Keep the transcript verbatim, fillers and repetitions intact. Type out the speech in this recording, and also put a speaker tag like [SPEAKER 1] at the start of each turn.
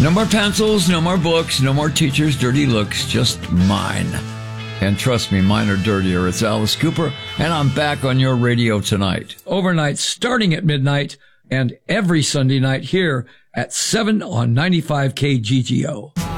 [SPEAKER 1] No more pencils, no more books, no more teachers' dirty looks, just mine. And trust me, mine are dirtier. It's Alice Cooper, and I'm back on your radio tonight.
[SPEAKER 2] Overnight, starting at midnight, and every Sunday night here at seven on ninety-five K G G O.